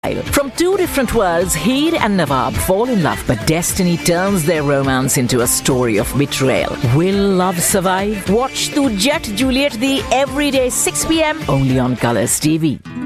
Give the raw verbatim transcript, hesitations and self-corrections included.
From two different worlds, Heer and Nawab fall in love, but destiny turns their romance into a story of betrayal. Will love survive? Watch Tu Jet Juliet the everyday six p.m. only on Colors T V.